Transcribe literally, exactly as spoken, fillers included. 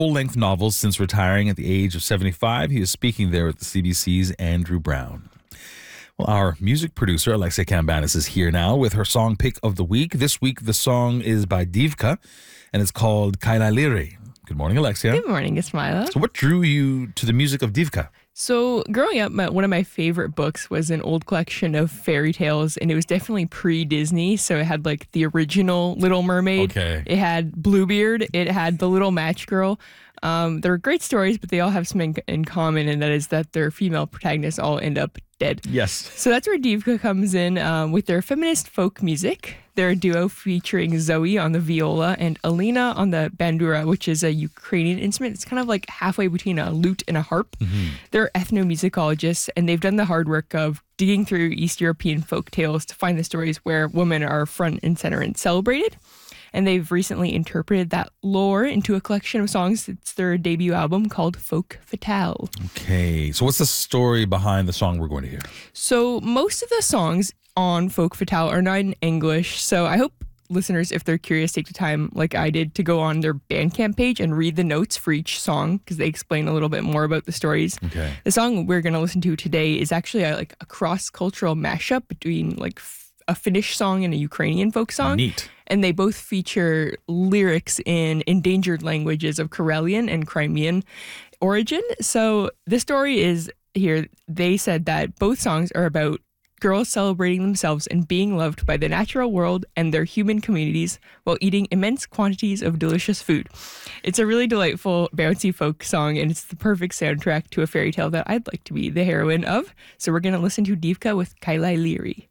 full-length novels since retiring at the age of seventy-five. He is speaking there with the C B C's Andrew Brown. Well, our music producer, Alexia Cambanis, is here now with her song pick of the week. This week, the song is by Divka, and it's called Kailaliri. Good morning, Alexia. Good morning, Ismaila. So what drew you to the music of Divka? So growing up, my, one of my favorite books was an old collection of fairy tales, and it was definitely pre-Disney. So it had like the original Little Mermaid. Okay. It had Bluebeard. It had the Little Match Girl. Um, they're great stories, but they all have something in common, and that is that their female protagonists all end up dead. Yes. So that's where Divka comes in um, with their feminist folk music. They're a duo featuring Zoe on the viola and Alina on the bandura, which is a Ukrainian instrument. It's kind of like halfway between a lute and a harp. Mm-hmm. They're ethnomusicologists, and they've done the hard work of digging through East European folk tales to find the stories where women are front and center and celebrated. And they've recently interpreted that lore into a collection of songs. It's their debut album called Folk Fatale. Okay, so what's the story behind the song we're going to hear? So most of the songs on Folk Fatale are not in English. So I hope listeners, if they're curious, take the time like I did to go on their Bandcamp page and read the notes for each song because they explain a little bit more about the stories. Okay. The song we're going to listen to today is actually a, like a cross-cultural mashup between like f- a Finnish song and a Ukrainian folk song. Neat. And they both feature lyrics in endangered languages of Karelian and Crimean origin. So the story is here. They said that both songs are about girls celebrating themselves and being loved by the natural world and their human communities while eating immense quantities of delicious food. It's a really delightful, bouncy folk song, and it's the perfect soundtrack to a fairy tale that I'd like to be the heroine of. So we're going to listen to Divka with Kailaliri.